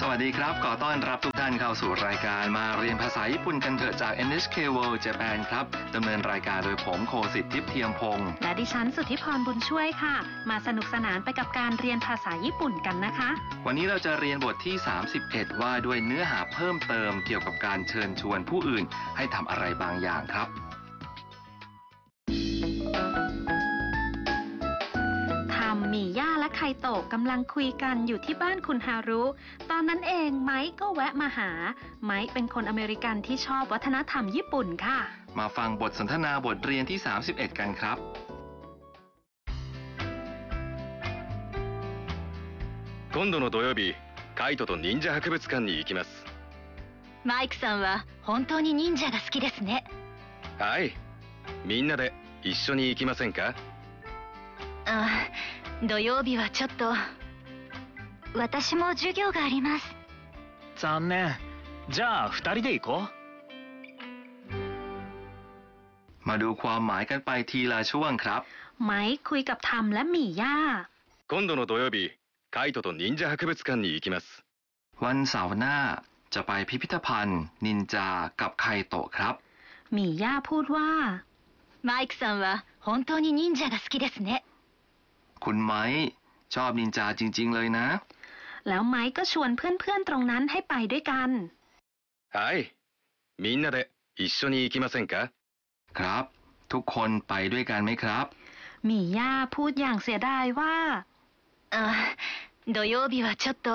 สวัสดีครับขอต้อนรับทุกท่านเข้าสู่รายการมาเรียนภาษาญี่ปุ่นกันเถอะจาก NHK World Japan ครับดำเนินรายการโดยผมโคสิทธิ์ทิพย์เทียมพงษ์และดิฉันสุทธิพรบุญช่วยค่ะมาสนุกสนานไปกับการเรียนภาษาญี่ปุ่นกันนะคะวันนี้เราจะเรียนบทที่31ว่าด้วยเนื้อหาเพิ่มเติมเกี่ยวกับการเชิญชวนผู้อื่นให้ทำอะไรบางอย่างครับมีย่าและไคโตะกำลังคุยกันอยู่ที่บ้านคุณฮารุตอนนั้นเองไมค์ก็แวะมาหาไมค์เป็นคนอเมริกันที่ชอบวัฒนธรรมญี่ปุ่นค่ะมาฟังบทสนทนาบทเรียนที่31กันครับ今度の土曜日カイトと忍者博物館に行きますマイクさんは本当に忍者が好きですねはいみんなで一緒に行きませんか土曜日はちょっと私も授業があります残念じゃあ2人で行こうมาดูความหมายกันไปทีละช่วงครับไมค์คุยกับทัมและหมี่ย่า今度の土曜日カイトと忍者博物館に行きますวันเสาร์หน้าจะไปพิพิธภัณฑ์นินจากับไคโตะครับหมี่ย่าพูดว่าマイクさんは本当に忍者が好きですねคุณไมค์ชอบนินจาจริงๆเลยนะแล้วไมค์ก็ชวนเพื่อนๆตรงนั้นให้ไปด้วยกันはいみんなで一緒に行きませんかครับทุกคนไปด้วยกันไหมครับหมี่ย่าพูดอย่างเสียดายว่า土曜日はちょっと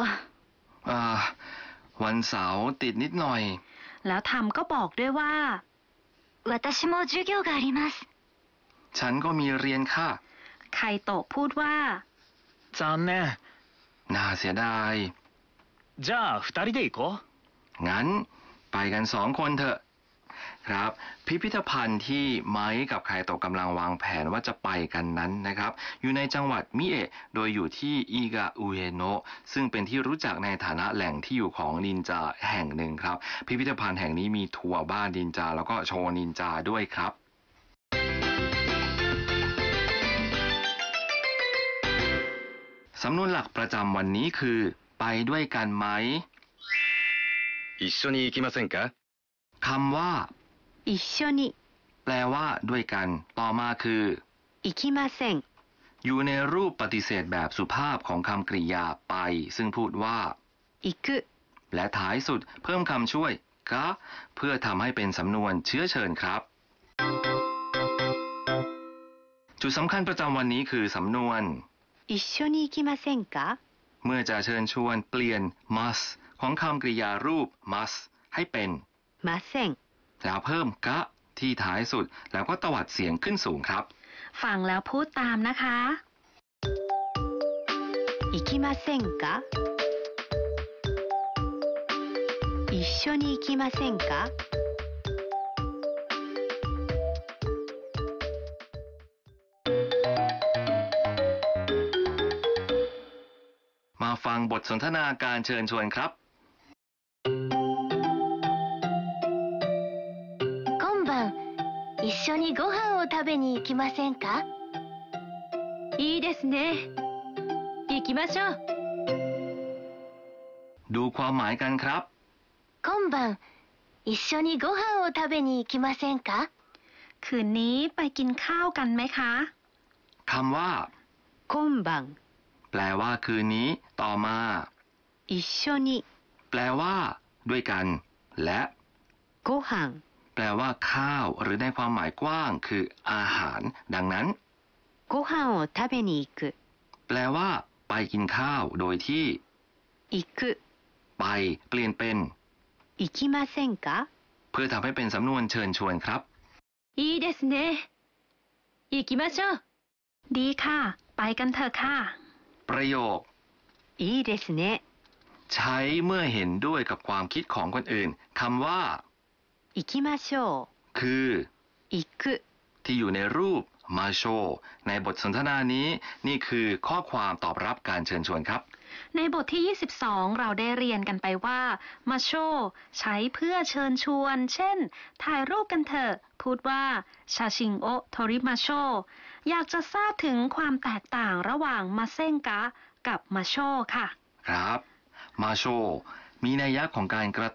วันเสาร์ติดนิดหน่อยแล้วทัมก็บอกด้วยว่า私も授業がありますฉันก็มีเรียนค่ะไคโตะพูดว่า残念น่าเสียดายじゃあ2人で行こうงั้นไปกัน2คนเถอะครับพิพิธภัณฑ์ที่ไมค์กับไคโตะกำลังวางแผนว่าจะไปกันนั้นนะครับอยู่ในจังหวัดมิเอะโดยอยู่ที่อิกาอุเอโนะซึ่งเป็นที่รู้จักในฐานะแหล่งที่อยู่ของนินจาแห่งหนึ่งครับพิพิธภัณฑ์แห่งนี้มีทัวร์บ้านนินจาแล้วก็โชว์นินจาด้วยครับสำนวนหลักประจำวันนี้คือไปด้วยกันไหม一緒に行きませんかคำว่า一緒にแปลว่าด้วยกันต่อมาคือ行きませんอยู่ในรูปปฏิเสธแบบสุภาพของคำกริยาไปซึ่งพูดว่า行くและท้ายสุดเพิ่มคำช่วยกะเพื่อทำให้เป็นสำนวนเชื้อเชิญครับจุดสำคัญประจำวันนี้คือสำนวน一緒に行きませんかเมื่อจะเชิญชวนเปลี่ยน must ของคำกริยารูป must ให้เป็นませんแล้วเพิ่มกะที่ท้ายสุดแล้วก็ตวัดเสียงขึ้นสูงครับฟังแล้วพูดตามนะคะ行きませんか一緒に行きませんかมาฟังบทสนทนาการเชิญชวนครับ今晩一緒にご飯を食べに行きませんかいいですね行きましょうดูความหมายกันครับ今晩一緒にご飯を食べに行きませんかคืนนี้ไปกินข้าวกันไหมคะคำว่า今晩แปลว่าคืนนี้ต่อมา一緒にแปลว่าด้วยกันและご飯แปลว่าข้าวหรือในความหมายกว้างคืออาหารดังนั้นご飯を食べに行くแปลว่าไปกินข้าวโดยที่行くไปเปลี่ยนเป็น行きませんかเพื่อทำให้เป็นสำนวนเชิญชวนครับいいですね行きましょうดีค่ะไปกันเถอะค่ะประโยคいいですねใช้เมื่อเห็นด้วยกับความคิดของคนอื่นคำว่า行きましょうคือ行くที่อยู่ในรูปมาโชในบทสนทนานี้นี่คือข้อความตอบรับการเชิญชวนครับในบทที่22เราได้เรียนกันไปว่ามาโชใช้เพื่อเชิญชวนเช่นถ่ายรูปกันเถอะพูดว่าชาชิงโอโทริมาโชอยากจะทราบถึงความแตกต่างระหว่างมาเซ็งกะกับมาโชค่ะครับมาโชมีนัยยะของการกระ